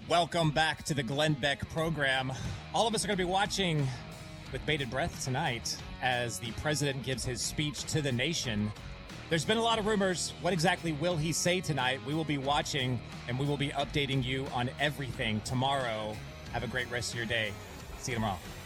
Welcome back to the Glenn Beck program. All of us are going to be watching with bated breath tonight as the president gives his speech to the nation. There's been a lot of rumors. What exactly will he say tonight? We will be watching, and we will be updating you on everything tomorrow. Have a great rest of your day. See you tomorrow.